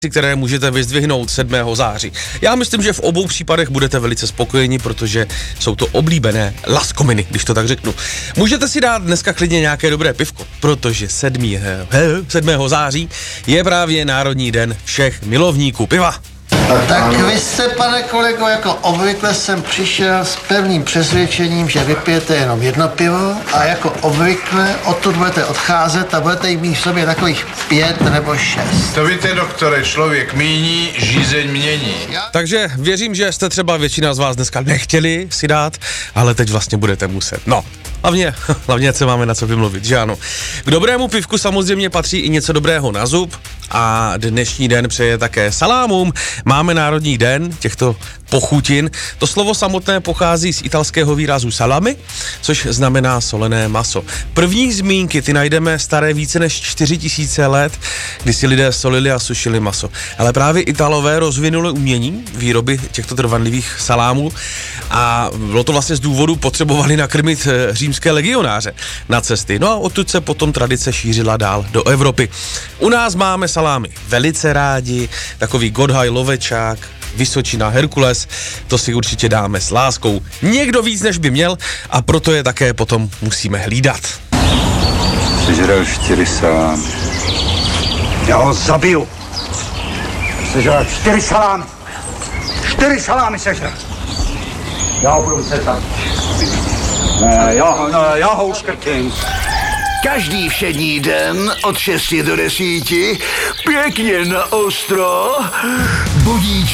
které můžete vyzdvihnout 7. září. Já myslím, že v obou případech budete velice spokojeni, protože jsou to oblíbené laskominy, když to tak řeknu. Můžete si dát dneska klidně nějaké dobré pivko, protože 7. září je právě Národní den všech milovníků piva. Tak vy se, pane kolego, jako obvykle jsem přišel s pevným přesvědčením, že vypijete jenom jedno pivo a jako obvykle odtud budete odcházet a budete jich mít v sobě takových 5 nebo 6. To víte, doktore, člověk míní, žízeň mění. Takže věřím, že jste třeba většina z vás dneska nechtěli si dát, ale teď vlastně budete muset. No, hlavně se máme na co vymluvit, že ano. K dobrému pivku samozřejmě patří i něco dobrého na zub a dnešní den přeje také salámům. Máme Národní den těchto pochutin. To slovo samotné pochází z italského výrazu salami, což znamená solené maso. První zmínky ty najdeme staré více než 4000 let, kdy si lidé solili a sušili maso. Ale právě Italové rozvinuli umění výroby těchto trvanlivých salámů a bylo to vlastně z důvodu, potřebovali nakrmit římské legionáře na cesty. No a odtud se potom tradice šířila dál do Evropy. U nás máme salámy velice rádi, takový Godhaj, Lovečák, Vysočina, Herkules, to si určitě dáme s láskou. Někdo víc, než by měl, a proto je také potom musíme hlídat. Sežral 4 salámy. Já ho zabiju. Sežral 4 salámy. 4 salámy sežral. Já ho budu muset zabít. Já ho uškrtím. Každý všední den od 6 do 10 pěkně na ostro budíč